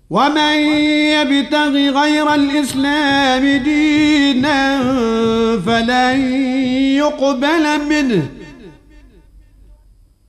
ومن يبتغ غير الإسلام دينا فلن يقبل منه